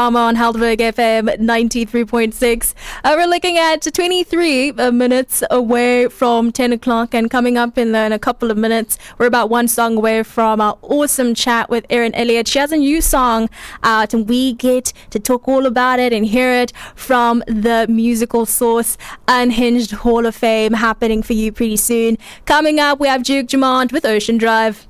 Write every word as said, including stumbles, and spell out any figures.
Drama on Helderberg F M ninety-three point six. Uh, we're looking at twenty-three uh, minutes away from ten o'clock, and coming up in, the, in a couple of minutes, we're about one song away from our awesome chat with Erin Elliott. She has a new song out, and we get to talk all about it and hear it from the musical source. Unhinged Hall of Fame happening for you pretty soon. Coming up, we have Duke Dumont with Ocean Drive.